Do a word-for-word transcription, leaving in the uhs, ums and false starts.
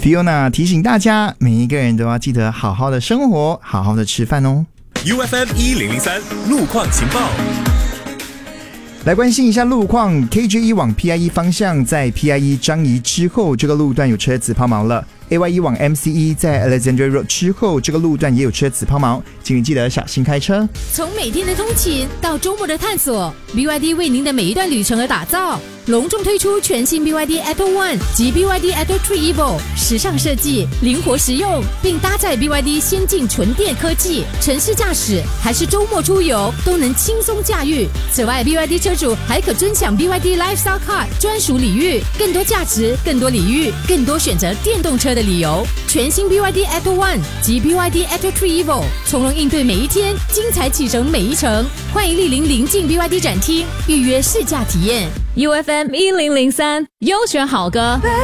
Fiona 提醒大家，每一个人都要记得好好的生活，好好的吃饭哦。 U F M 一零零三路况情报。 来关心一下路况 ，K J 一往 P I E 方向，在 P I E 张仪之后，这个路段有车子抛锚了。A Y 一往 M C E 在 Alexandra Road 之后，这个路段也有车子抛锚，请你记得小心开车。 从每天的通勤到周末的探索 ，B Y D 为您的每一段旅程而打造。隆重推出全新 B Y D Atto One 及 B Y D Atto Three Evo， 时尚设计，灵活实用，并搭载 B Y D 先进纯电科技，城市驾驶还是周末出游都能轻松驾驭。此外 ，B Y D 车主还可尊享 B Y D Lifestyle Card 专属礼遇，更多价值，更多礼遇，更多选择电动车的理由。全新 B Y D Atto One 及 B Y D Atto Three Evo， 从容应对每一天，精彩启程每一程。欢迎莅临临近 B Y D 展厅，预约试驾体验。U F M 一零零三优选好歌。